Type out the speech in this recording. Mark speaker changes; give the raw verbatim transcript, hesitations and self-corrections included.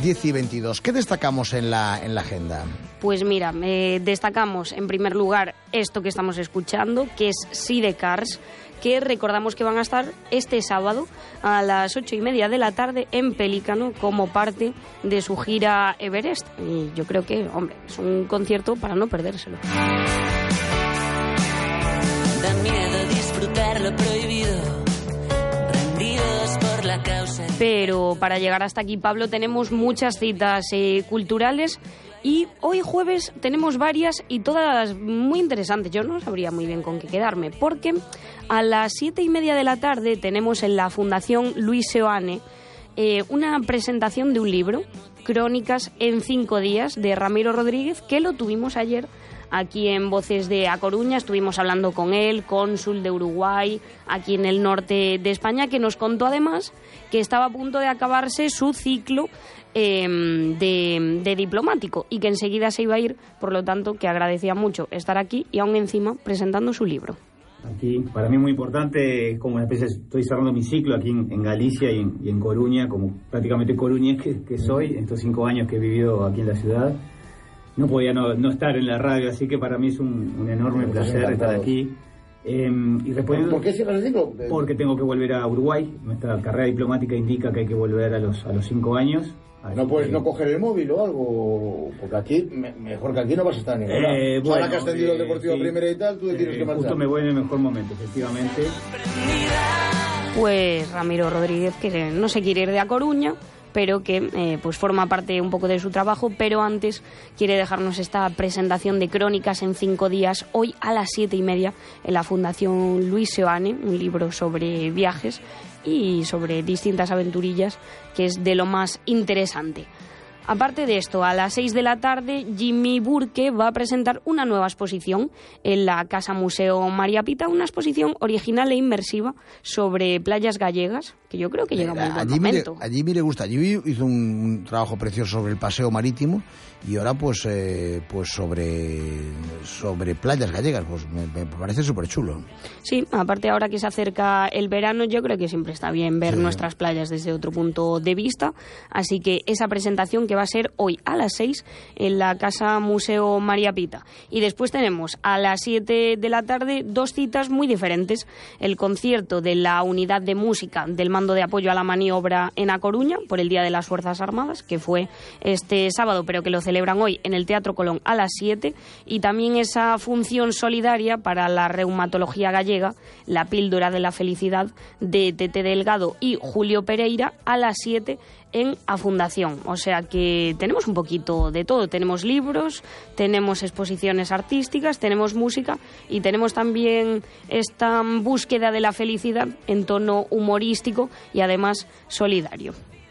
Speaker 1: diez y veintidós. ¿Qué destacamos en la, en la agenda?
Speaker 2: Pues mira, eh, destacamos en primer lugar esto que estamos escuchando, que es Sidecars, que recordamos que van a estar este sábado a las ocho y media de la tarde en Pelícano como parte de su gira Everest. Y yo creo que, hombre, es un concierto para no perdérselo.
Speaker 3: Da miedo disfrutar lo prohibido, rendidos por la causa.
Speaker 2: Pero para llegar hasta aquí, Pablo, tenemos muchas citas eh, culturales. Y hoy jueves tenemos varias y todas muy interesantes. Yo no sabría muy bien con qué quedarme, porque a las siete y media de la tarde tenemos en la Fundación Luis Seoane eh, una presentación de un libro, Crónicas en cinco días, de Ramiro Rodríguez, que lo tuvimos ayer aquí en Voces de A Coruña. Estuvimos hablando con él, cónsul de Uruguay, aquí en el norte de España, que nos contó además que estaba a punto de acabarse su ciclo eh, de, de diplomático y que enseguida se iba a ir, por lo tanto que agradecía mucho estar aquí y aún encima presentando su libro.
Speaker 4: Aquí, para mí es muy importante, es como una especie, estoy cerrando mi ciclo aquí en, en Galicia y en, y en Coruña, como prácticamente coruñés que, que soy, estos cinco años que he vivido aquí en la ciudad. No podía no, no estar en la radio, así que para mí es un, un enorme placer estar aquí. Eh, y respondiendo,
Speaker 5: ¿Por qué cierras el ciclo?
Speaker 4: Porque tengo que volver a Uruguay. Nuestra carrera diplomática indica que hay que volver a los, a los cinco años.
Speaker 5: ¿No puedes no coger el móvil o algo? Porque aquí, me, mejor que aquí no vas a estar en ningún lado.
Speaker 4: Eh,
Speaker 5: o sea, ahora
Speaker 4: bueno,
Speaker 5: que has tendido
Speaker 4: eh,
Speaker 5: el Deportivo
Speaker 4: sí.
Speaker 5: Primera y tal, tú te tienes
Speaker 4: Eh,
Speaker 5: que marchar.
Speaker 4: Justo me voy en el mejor momento, efectivamente.
Speaker 2: Pues Ramiro Rodríguez, que no se quiere ir de A Coruña, pero que eh, pues forma parte un poco de su trabajo, pero antes quiere dejarnos esta presentación de Crónicas en cinco días, hoy a las siete y media, en la Fundación Luis Seoane, un libro sobre viajes y sobre distintas aventurillas, que es de lo más interesante. Aparte de esto, a las seis de la tarde, Jimmy Burke va a presentar una nueva exposición en la Casa Museo María Pita, una exposición original e inmersiva sobre playas gallegas, que yo creo que llega muy buen momento.
Speaker 1: A Jimmy le gusta. Jimmy hizo un, un trabajo precioso sobre el paseo marítimo y ahora pues eh, pues sobre sobre playas gallegas. Pues me, me parece súper chulo.
Speaker 2: Sí, aparte ahora que se acerca el verano, yo creo que siempre está bien ver sí. nuestras playas desde otro punto de vista. Así que esa presentación que va a ser hoy a las seis en la Casa Museo María Pita. Y después tenemos a las siete de la tarde dos citas muy diferentes. El concierto de la Unidad de Música del Mando de Apoyo a la Maniobra en A Coruña por el Día de las Fuerzas Armadas, que fue este sábado, pero que lo celebran hoy en el Teatro Colón a las siete. Y también esa función solidaria para la reumatología gallega, La Píldora de la Felicidad, de Tete Delgado y Julio Pereira, a las siete en A Fundación. O sea que tenemos un poquito de todo. Tenemos libros, tenemos exposiciones artísticas, tenemos música y tenemos también esta búsqueda de la felicidad en tono humorístico y además solidario.